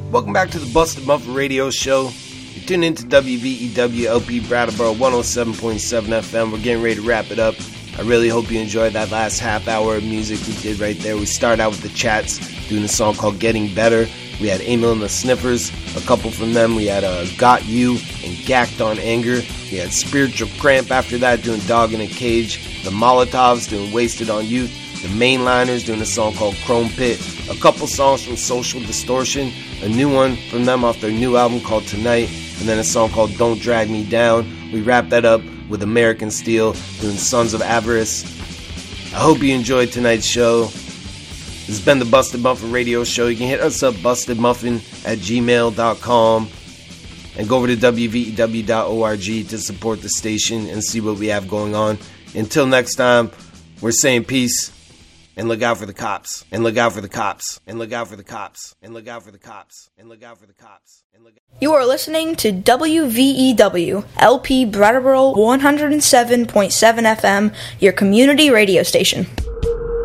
Welcome back to the Busted Muffin Radio Show. You're tuning into WVEW LP Brattleboro 107.7 FM. We're getting ready to wrap it up. I really hope you enjoyed that last half hour of music we did right there. We started out with the Chats doing a song called Getting Better. We had Emil and the Sniffers, a couple from them. We had Got You and Gacked on Anger. We had Spiritual Cramp after that doing Dog in a Cage. The Molotovs doing Wasted on Youth. The Mainliners doing a song called Chrome Pit. A couple songs from Social Distortion. A new one from them off their new album called Tonight. And then a song called Don't Drag Me Down. We wrapped that up with American Steel doing Sons of Avarice. I hope you enjoyed tonight's show. This has been the Busted Muffin Radio Show. You can hit us up, bustedmuffin@gmail.com. And go over to wvew.org to support the station and see what we have going on. Until next time, we're saying peace. And look out for the cops. And look out for the cops. And look out for the cops. And look out for the cops. And look out for the cops. And look out. You are listening to WVEW LP Brattleboro 107.7 FM, your community radio station.